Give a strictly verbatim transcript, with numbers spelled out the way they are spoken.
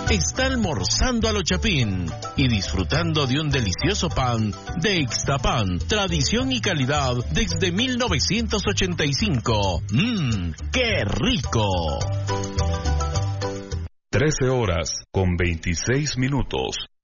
está almorzando a lo Chapín y disfrutando de un delicioso pan de Ixtapan, tradición y calidad desde mil novecientos ochenta y cinco. ¡Mmm, qué rico! trece horas con veintiséis minutos.